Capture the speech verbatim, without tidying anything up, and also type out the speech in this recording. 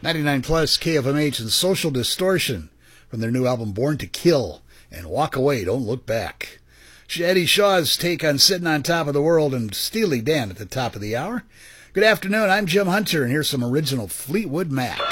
ninety-nine plus K F M H and Social Distortion from their new album Born to Kill and Walk Away, Don't Look Back. Eddie Shaw's take on Sitting on Top of the World and Steely Dan at the top of the hour. Good afternoon, I'm Jim Hunter, and here's some original Fleetwood Mac.